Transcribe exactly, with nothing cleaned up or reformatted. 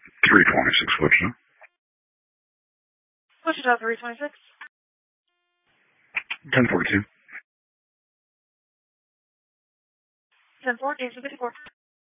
three twenty-six Wichita. Wichita three twenty-six. ten forty-two. ten four, Jason fifty-four.